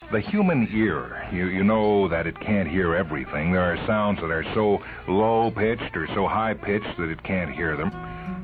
The human ear, you know that it can't hear everything. There are sounds that are so low-pitched or so high-pitched that it can't hear them.